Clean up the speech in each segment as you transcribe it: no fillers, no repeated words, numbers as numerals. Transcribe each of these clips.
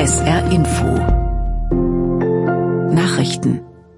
SR Info Nachrichten.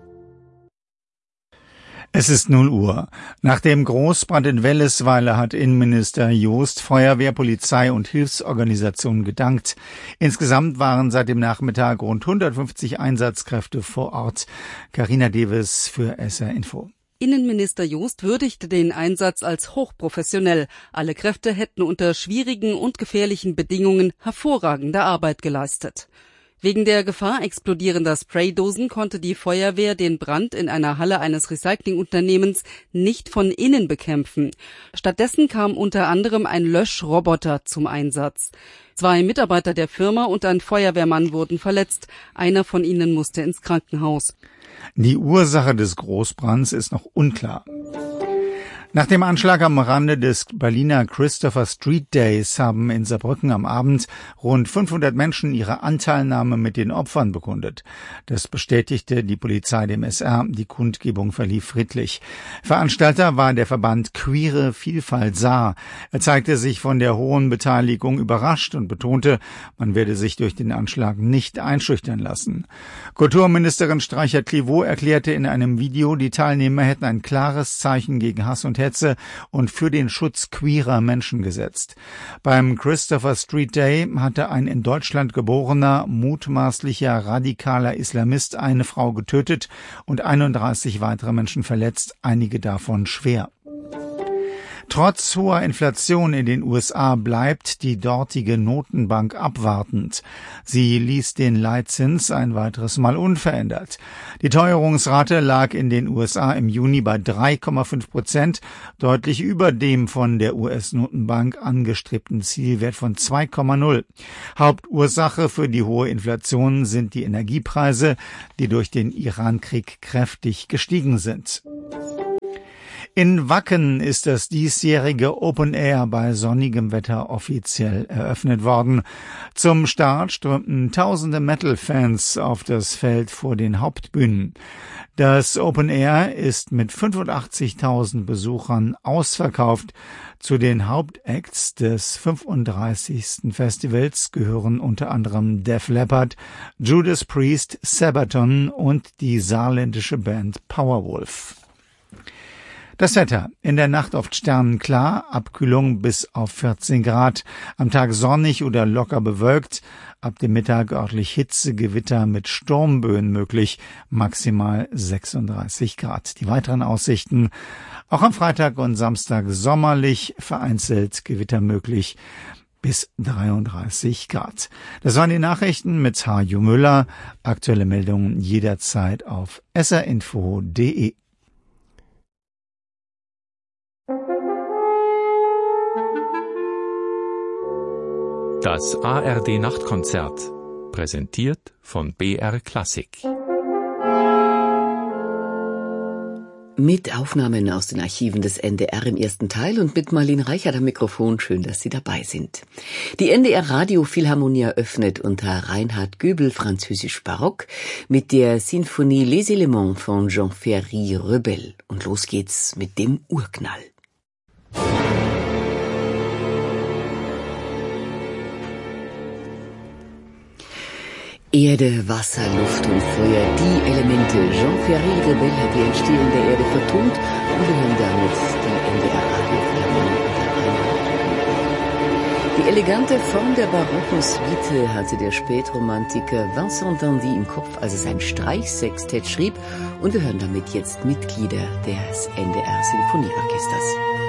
Es ist 0 Uhr. Nach dem Großbrand in Wellesweiler hat Innenminister Joost Feuerwehr, Polizei und Hilfsorganisationen gedankt. Insgesamt waren seit dem Nachmittag rund 150 Einsatzkräfte vor Ort. Carina Deves für SR Info. Innenminister Joost würdigte den Einsatz als hochprofessionell. Alle Kräfte hätten unter schwierigen und gefährlichen Bedingungen hervorragende Arbeit geleistet. Wegen der Gefahr explodierender Spraydosen konnte die Feuerwehr den Brand in einer Halle eines Recyclingunternehmens nicht von innen bekämpfen. Stattdessen kam unter anderem ein Löschroboter zum Einsatz. 2 Mitarbeiter der Firma und ein Feuerwehrmann wurden verletzt. Einer von ihnen musste ins Krankenhaus. Die Ursache des Großbrands ist noch unklar. Nach dem Anschlag am Rande des Berliner Christopher Street Days haben in Saarbrücken am Abend rund 500 Menschen ihre Anteilnahme mit den Opfern bekundet. Das bestätigte die Polizei dem SR. Die Kundgebung verlief friedlich. Veranstalter war der Verband Queere Vielfalt Saar. Er zeigte sich von der hohen Beteiligung überrascht und betonte, man werde sich durch den Anschlag nicht einschüchtern lassen. Kulturministerin Streicher-Clivaux erklärte in einem Video, die Teilnehmer hätten ein klares Zeichen gegen Hass und Hetze und für den Schutz queerer Menschen gesetzt. Beim Christopher Street Day hatte ein in Deutschland geborener, mutmaßlicher radikaler Islamist eine Frau getötet und 31 weitere Menschen verletzt, einige davon schwer. Trotz hoher Inflation in den USA bleibt die dortige Notenbank abwartend. Sie ließ den Leitzins ein weiteres Mal unverändert. Die Teuerungsrate lag in den USA im Juni bei 3,5%, deutlich über dem von der US-Notenbank angestrebten Zielwert von 2,0. Hauptursache für die hohe Inflation sind die Energiepreise, die durch den Iran-Krieg kräftig gestiegen sind. In Wacken ist das diesjährige Open Air bei sonnigem Wetter offiziell eröffnet worden. Zum Start strömten tausende Metal-Fans auf das Feld vor den Hauptbühnen. Das Open Air ist mit 85.000 Besuchern ausverkauft. Zu den Hauptacts des 35. Festivals gehören unter anderem Def Leppard, Judas Priest, Sabaton und die saarländische Band Powerwolf. Das Wetter. In der Nacht oft sternenklar, Abkühlung bis auf 14 Grad, am Tag sonnig oder locker bewölkt, ab dem Mittag örtlich Hitzegewitter mit Sturmböen möglich, maximal 36 Grad. Die weiteren Aussichten, auch am Freitag und Samstag sommerlich, vereinzelt Gewitter möglich, bis 33 Grad. Das waren die Nachrichten mit Harjo Müller. Aktuelle Meldungen jederzeit auf srinfo.de. Das ARD Nachtkonzert, präsentiert von BR Klassik. Mit Aufnahmen aus den Archiven des NDR im ersten Teil und mit Marlene Reichert am Mikrofon. Schön, dass Sie dabei sind. Die NDR Radio Philharmonie eröffnet unter Reinhard Göbel französisch Barock mit der Sinfonie Les Éléments von Jean-Ferry Rebel. Und los geht's mit dem Urknall. Erde, Wasser, Luft und Feuer, die Elemente. Jean-Ferry Rebel hat die Entstehung der Erde vertont und wir hören damit die NDR-Radio Philharmonie unter Reinhard. Die elegante Form der barocken Suite hatte der Spätromantiker Vincent Dandy im Kopf, als er sein Streichsextett schrieb, und wir hören damit jetzt Mitglieder des NDR Sinfonieorchesters.